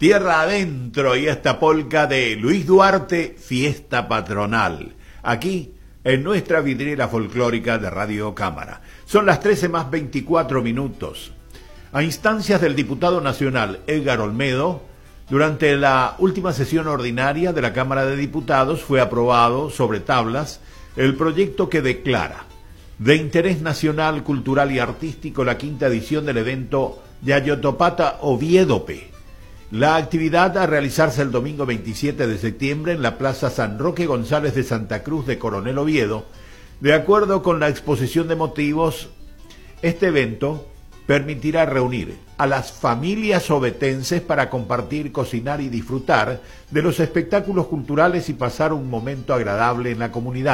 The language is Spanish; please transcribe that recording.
Tierra adentro y esta polca de Luis Duarte, Fiesta Patronal, aquí en nuestra vidriera folclórica de Radio Cámara. Son las 13 más 24 minutos. A instancias del diputado nacional Edgar Olmedo, durante la última sesión ordinaria de la Cámara de Diputados fue aprobado sobre tablas el proyecto que declara de interés nacional, cultural y artístico la quinta edición del evento Yayotopata Oviedope. La actividad a realizarse el domingo 27 de septiembre en la Plaza San Roque González de Santa Cruz de Coronel Oviedo. De acuerdo con la exposición de motivos, este evento permitirá reunir a las familias ovetenses para compartir, cocinar y disfrutar de los espectáculos culturales y pasar un momento agradable en la comunidad.